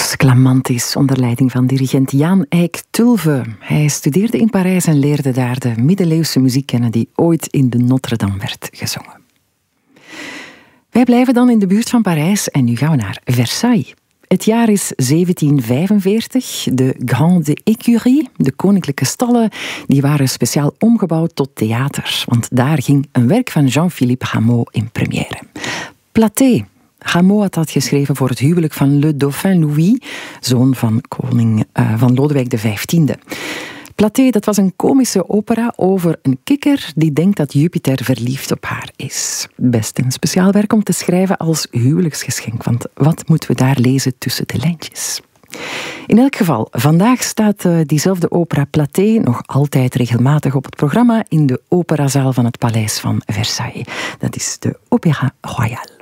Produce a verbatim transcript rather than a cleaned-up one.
Eros Clamantis onder leiding van dirigent Jan Eik Tulve. Hij studeerde in Parijs en leerde daar de middeleeuwse muziek kennen die ooit in de Notre-Dame werd gezongen. Wij blijven dan in de buurt van Parijs en nu gaan we naar Versailles. Het jaar is zeventien vijfenveertig. De Grande Écurie, de koninklijke stallen, die waren speciaal omgebouwd tot theater. Want daar ging een werk van Jean-Philippe Rameau in première. Platée. Rameau had dat geschreven voor het huwelijk van Le Dauphin Louis, zoon van koning uh, van Lodewijk de vijftiende. Platée, dat was een komische opera over een kikker die denkt dat Jupiter verliefd op haar is. Best een speciaal werk om te schrijven als huwelijksgeschenk, want wat moeten we daar lezen tussen de lijntjes? In elk geval, vandaag staat uh, diezelfde opera Platée nog altijd regelmatig op het programma in de operazaal van het Paleis van Versailles. Dat is de Opéra Royal.